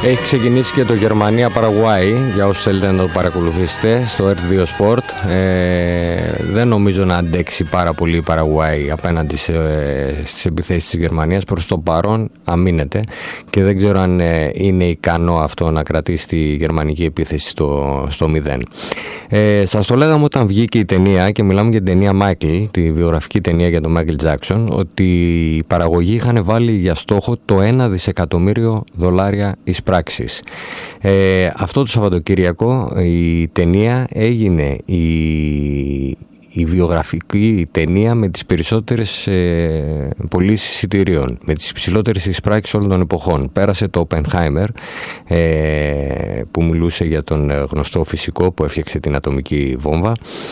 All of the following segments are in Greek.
Έχει ξεκινήσει και το Γερμανία-Παραγουάι, για όσους θέλετε να το παρακολουθήσετε στο RT2 Sport. Δεν νομίζω να αντέξει πάρα πολύ η Παραγουάι απέναντι στις επιθέσεις της Γερμανίας. Προς το παρόν αμήνεται και δεν ξέρω αν είναι ικανό αυτό να κρατήσει τη γερμανική επίθεση στο 0. Σας το λέγαμε όταν βγήκε η ταινία, και μιλάμε για την ταινία Michael, τη βιογραφική ταινία για τον Michael Jackson, ότι οι παραγωγοί είχαν βάλει για στόχο το $1 δισεκατομμύριο εις πράξεις. Αυτό το Σαββατοκύριακο η ταινία έγινε η βιογραφική ταινία με τις περισσότερες πωλήσεις εισιτηρίων, με τις υψηλότερες εισπράξεις όλων των εποχών. Πέρασε το Oppenheimer, που μιλούσε για τον γνωστό φυσικό που έφτιαξε την ατομική βόμβα,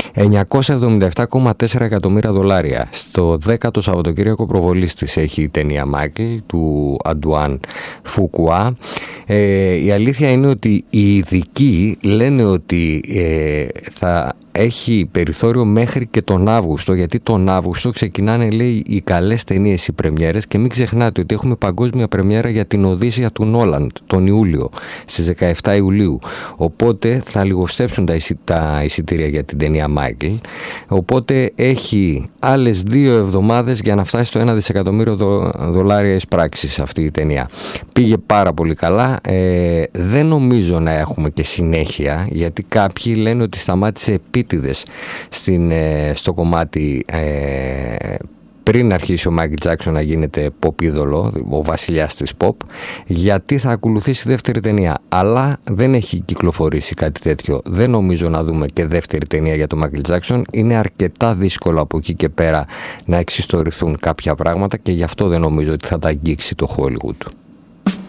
$977,4 εκατομμύρια. Στο 10ο Σαββατοκύριακο προβολής της έχει η ταινία Michael του Αντουάν Φουκουά. Η αλήθεια είναι ότι οι ειδικοί λένε ότι θα έχει περιθώριο μέχρι και τον Αύγουστο, γιατί τον Αύγουστο ξεκινάνε, λέει, οι καλές ταινίες, οι πρεμιέρες, και μην ξεχνάτε ότι έχουμε παγκόσμια πρεμιέρα για την Οδύσσεια του Νόλαντ τον Ιούλιο, στις 17 Ιουλίου. Οπότε θα λιγοστέψουν τα εισιτήρια για την ταινία Michael. Οπότε έχει άλλες 2 εβδομάδες για να φτάσει στο $1 δισεκατομμύριο εις πράξεις αυτή η ταινία. Πήγε πάρα πολύ καλά. Δεν νομίζω να έχουμε και συνέχεια, γιατί κάποιοι λένε ότι σταμάτησε επίτηδες στο κομμάτι πριν αρχίσει ο Michael Jackson να γίνεται pop είδωλο, ο βασιλιάς της pop, γιατί θα ακολουθήσει δεύτερη ταινία. Αλλά δεν έχει κυκλοφορήσει κάτι τέτοιο. Δεν νομίζω να δούμε και δεύτερη ταινία για τον Michael Jackson. Είναι αρκετά δύσκολο από εκεί και πέρα να εξιστορηθούν κάποια πράγματα, και γι' αυτό δεν νομίζω ότι θα τα αγγίξει το Hollywood.